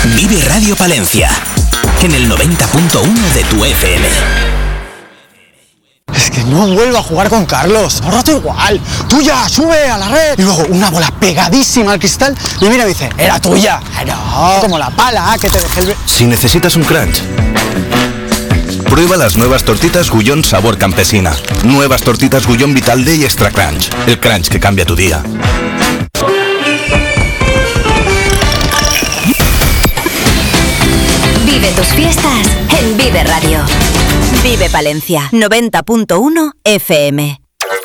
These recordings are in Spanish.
Vive Radio Palencia, en el 90.1 de tu FM. Es que no vuelvo a jugar con Carlos, un rato igual. Tuya, sube a la red. Y luego una bola pegadísima al cristal y mira y dice, era tuya. No, como la pala que te dejé el... Si necesitas un crunch, prueba las nuevas tortitas Gullón sabor campesina. Nuevas tortitas Gullón Vital Day Extra Crunch. El crunch que cambia tu día. Vive tus fiestas en Vive Radio. Vive Palencia, 90.1 FM.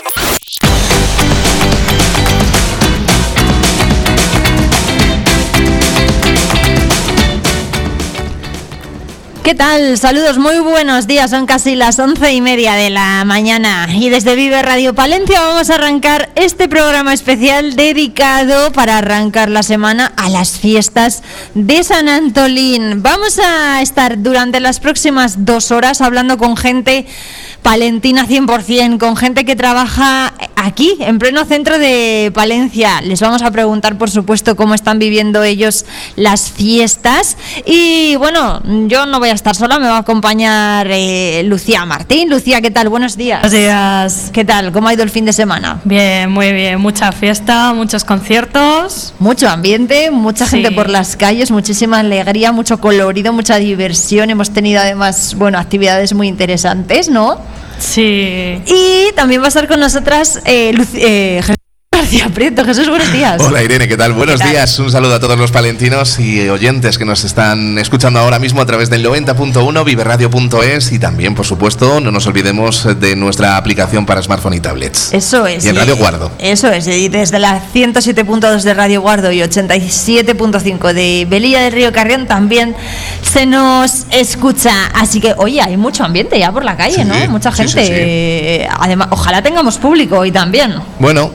¿Qué tal? Saludos, muy buenos días, son casi las 11:30 de la mañana y desde Vive Radio Palencia vamos a arrancar este programa especial dedicado para arrancar la semana a las fiestas de San Antolín. Vamos a estar durante las próximas 2 horas hablando con gente palentina 100%, con gente que trabaja aquí, en pleno centro de Palencia. Les vamos a preguntar, por supuesto, cómo están viviendo ellos las fiestas. Y bueno, yo no voy a estar sola, me va a acompañar Lucía Martín. Lucía, ¿qué tal? Buenos días. Buenos días. ¿Qué tal? ¿Cómo ha ido el fin de semana? Bien, muy bien. Mucha fiesta, muchos conciertos. Mucho ambiente, mucha gente por las calles, muchísima alegría, mucho colorido, mucha diversión. Hemos tenido además, bueno, actividades muy interesantes, ¿no? Sí. Y también va a estar con nosotras Jesús García Prieto. Jesús, buenos días. Hola Irene, ¿qué tal? Buenos días, un saludo a todos los palentinos y oyentes que nos están escuchando ahora mismo a través del 90.1, viveradio.es y también, por supuesto, no nos olvidemos de nuestra aplicación para smartphone y tablets. Eso es. Y en Radio Guardo. Eso es, y desde la 107.2 de Radio Guardo y 87.5 de Velilla del Río Carrión también se nos escucha. Así que, oye, hay mucho ambiente ya por la calle, sí, ¿no? Mucha gente. Sí. Además, ojalá tengamos público hoy también. Bueno,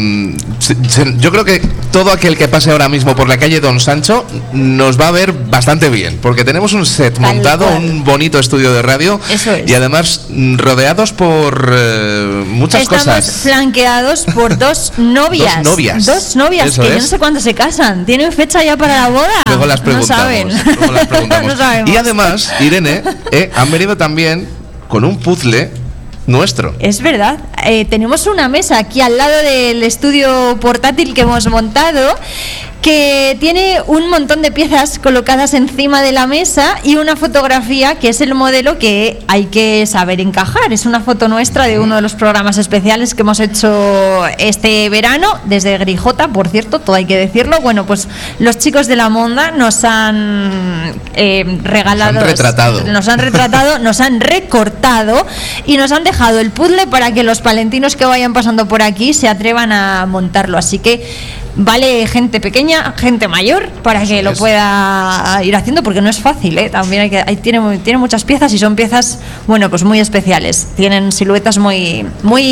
yo creo que todo aquel que pase ahora mismo por la calle Don Sancho nos va a ver bastante bien, porque tenemos un set montado, un bonito estudio de radio. Eso es. Y además rodeados por muchas cosas. Estamos flanqueados por dos novias. Dos novias Eso que es. yo no sé cuándo se casan. ¿Tienen fecha ya para la boda? Luego las preguntamos. No saben. Luego las preguntamos. No sabemos. Y además, Irene, han venido también con un puzzle nuestro. Es verdad, tenemos una mesa aquí al lado del estudio portátil que hemos montado, que tiene un montón de piezas colocadas encima de la mesa y una fotografía que es el modelo que hay que saber encajar. Es una foto nuestra de uno de los programas especiales que hemos hecho este verano desde Grijota, por cierto, todo hay que decirlo. Bueno, pues los chicos de La Monda nos han regalado, nos han retratado, nos han recortado y nos han dejado el puzzle para que los palentinos que vayan pasando por aquí se atrevan a montarlo. Así que vale gente pequeña, gente mayor, para que lo pueda ir haciendo, porque no es fácil, ¿eh? También tiene muchas piezas y son piezas, bueno, pues muy especiales. Tienen siluetas muy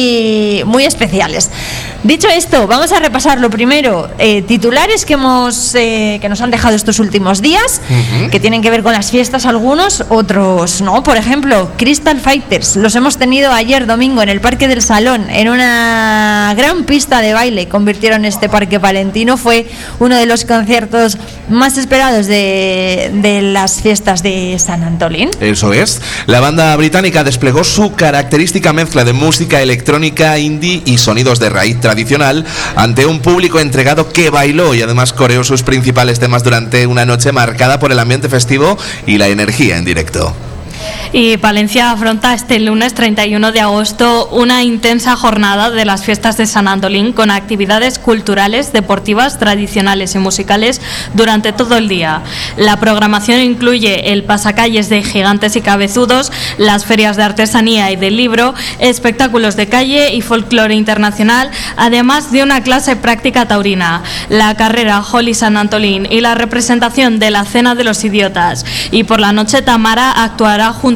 especiales. Dicho esto, vamos a repasar lo primero, titulares que nos han dejado estos últimos días, que tienen que ver con las fiestas, algunos, otros no. Por ejemplo, Crystal Fighters, los hemos tenido ayer domingo en el Parque del Salón, en una gran pista de baile. Convirtieron este parque palentino, fue uno de los conciertos más esperados de las fiestas de San Antolín. Eso es. La banda británica desplegó su característica mezcla de música electrónica, indie y sonidos de raíz tradicional ante un público entregado que bailó y además coreó sus principales temas durante una noche marcada por el ambiente festivo y la energía en directo. Y Palencia afronta este lunes 31 de agosto una intensa jornada de las fiestas de San Antolín con actividades culturales, deportivas, tradicionales y musicales durante todo el día. La programación incluye el pasacalles de gigantes y cabezudos, las ferias de artesanía y del libro, espectáculos de calle y folclore internacional, además de una clase práctica taurina, la carrera Holly San Antolín y la representación de la Cena de los Idiotas. Y por la noche Tamara actuará junto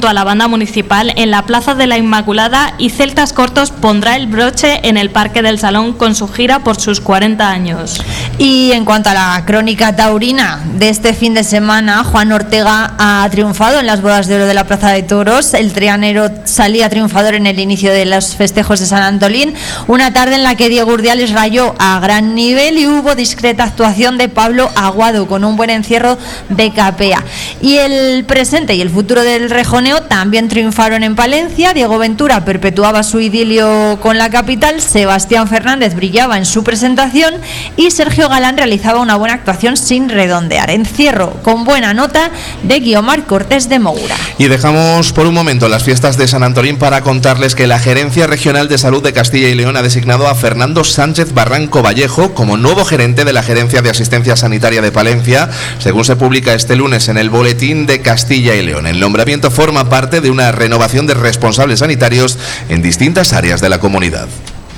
junto a la banda municipal en la Plaza de la Inmaculada, y Celtas Cortos pondrá el broche en el Parque del Salón con su gira por sus 40 años. Y en cuanto a la crónica taurina de este fin de semana, Juan Ortega ha triunfado en las bodas de oro de la Plaza de Toros. El trianero salía triunfador en el inicio de los festejos de San Antolín, una tarde en la que Diego Urdiales rayó a gran nivel y hubo discreta actuación de Pablo Aguado con un buen encierro de capea. Y el presente y el futuro del rejoneo también triunfaron en Palencia. Diego Ventura perpetuaba su idilio con la capital, Sebastián Fernández brillaba en su presentación y Sergio Galán realizaba una buena actuación sin redondear. Encierro con buena nota de Guiomar Cortés de Moura. Y dejamos por un momento las fiestas de San Antolín para contarles que la Gerencia Regional de Salud de Castilla y León ha designado a Fernando Sánchez Barranco Vallejo como nuevo gerente de la Gerencia de Asistencia Sanitaria de Palencia, según se publica este lunes en el Boletín de Castilla y León. El nombramiento forma parte de una renovación de responsables sanitarios en distintas áreas de la comunidad.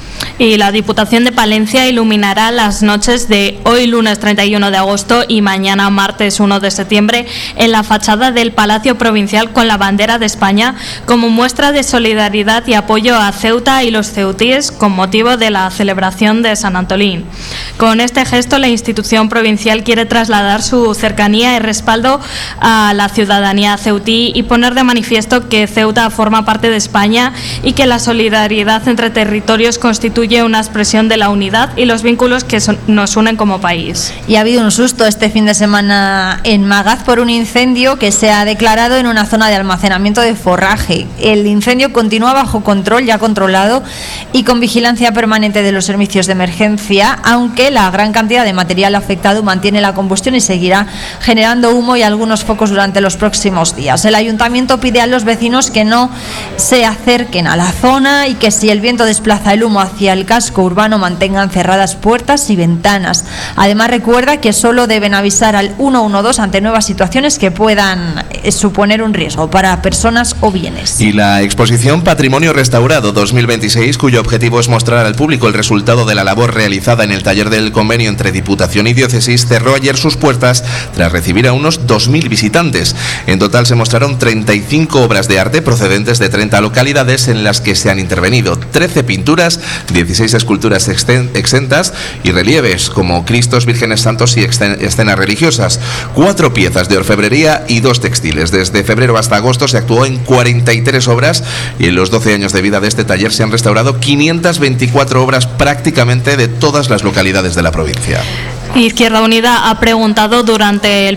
Y la Diputación de Palencia iluminará las noches de hoy lunes 31 de agosto y mañana martes 1 de septiembre en la fachada del Palacio Provincial con la bandera de España como muestra de solidaridad y apoyo a Ceuta y los ceutíes con motivo de la celebración de San Antolín. Con este gesto, la institución provincial quiere trasladar su cercanía y respaldo a la ciudadanía ceutí y poner de manifiesto que Ceuta forma parte de España y que la solidaridad entre territorios constituye una expresión de la unidad y los vínculos que nos unen como país. Y ha habido un susto este fin de semana en Magaz por un incendio que se ha declarado en una zona de almacenamiento de forraje. El incendio continúa bajo control, ya controlado y con vigilancia permanente de los servicios de emergencia, aunque la gran cantidad de material afectado mantiene la combustión y seguirá generando humo y algunos focos durante los próximos días. El ayuntamiento pide a los vecinos que no se acerquen a la zona y que si el viento desplaza el humo hacia el casco urbano mantengan cerradas puertas y ventanas. Además, recuerda que solo deben avisar al 112 ante nuevas situaciones que puedan suponer un riesgo para personas o bienes. Y la exposición Patrimonio Restaurado 2026, cuyo objetivo es mostrar al público el resultado de la labor realizada en el taller del convenio entre Diputación y Diócesis, cerró ayer sus puertas tras recibir a unos 2.000 visitantes. En total se mostraron 35 obras de arte procedentes de 30 localidades en las que se han intervenido 13 pinturas, 16 esculturas exentas y relieves como Cristos, Vírgenes Santos y escenas religiosas, 4 piezas de orfebrería y 2 textiles. Desde febrero hasta agosto se actuó en 43 obras y en los 12 años de vida de este taller se han restaurado 524 obras prácticamente de todas las localidades de la provincia. Izquierda Unida ha preguntado durante el